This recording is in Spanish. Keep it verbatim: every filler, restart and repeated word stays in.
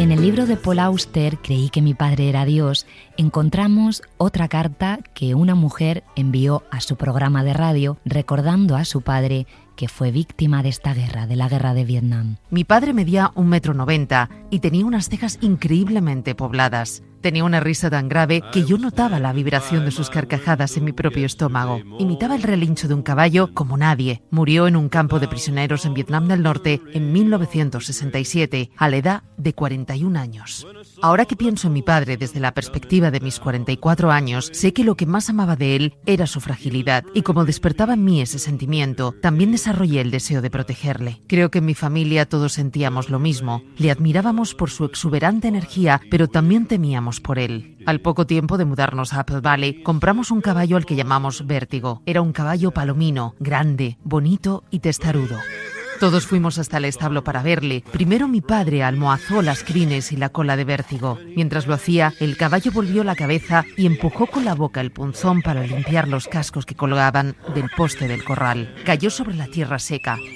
En el libro de Paul Auster, Creí que mi padre era Dios, encontramos otra carta que una mujer envió a su programa de radio recordando a su padre que fue víctima de esta guerra, de la guerra de Vietnam. Mi padre medía un metro noventa y tenía unas cejas increíblemente pobladas. Tenía una risa tan grave que yo notaba la vibración de sus carcajadas en mi propio estómago. Imitaba el relincho de un caballo como nadie. Murió en un campo de prisioneros en Vietnam del Norte en mil novecientos sesenta y siete, a la edad de cuarenta y un años. Ahora que pienso en mi padre desde la perspectiva de mis cuarenta y cuatro años, sé que lo que más amaba de él era su fragilidad, y como despertaba en mí ese sentimiento, también desarrollé el deseo de protegerle. Creo que en mi familia todos sentíamos lo mismo. Le admirábamos por su exuberante energía, pero también temíamos por él. Al poco tiempo de mudarnos a Apple Valley, compramos un caballo al que llamamos Vértigo. Era un caballo palomino, grande, bonito y testarudo. Todos fuimos hasta el establo para verle. Primero mi padre almohazó las crines y la cola de Vértigo. Mientras lo hacía, el caballo volvió la cabeza y empujó con la boca el punzón para limpiar los cascos que colgaban del poste del corral. Cayó sobre la tierra seca.